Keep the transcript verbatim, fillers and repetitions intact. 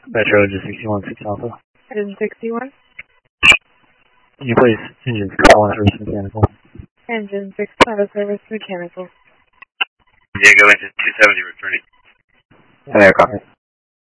Metro Engine sixty-one, six Alpha. Engine sixty-one. Can you please engine six Alpha service mechanical? Engine six Alpha service mechanical. Diego, engine two seventy returning. And air copy.